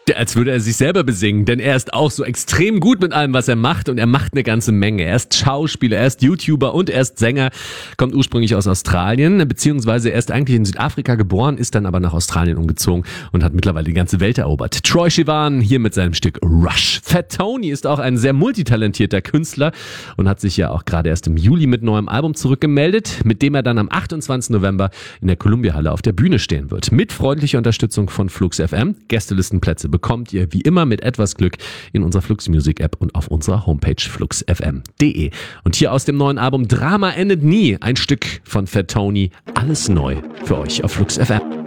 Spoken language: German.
Als würde er sich selber besingen, denn er ist auch so extrem gut mit allem, was er macht und er macht eine ganze Menge. Er ist Schauspieler, er ist YouTuber und er ist Sänger, kommt ursprünglich aus Australien, beziehungsweise er ist eigentlich in Südafrika geboren, ist dann aber nach Australien umgezogen und hat mittlerweile die ganze Welt erobert. Troye Sivan hier mit seinem Stück Rush. Fat Tony ist auch ein sehr multitalentierter Künstler und hat sich ja auch gerade erst im Juli mit neuem Album zurückgemeldet, mit dem er dann am 28. November in der Columbia-Halle auf der Bühne stehen wird. Mit freundlicher Unterstützung von Flux FM. Gästelistenplätze bekommt ihr wie immer mit etwas Glück in unserer Flux Music App und auf unserer Homepage fluxfm.de. Und hier aus dem neuen Album Drama endet nie ein Stück von Fat Tony. Alles neu für euch auf Flux FM.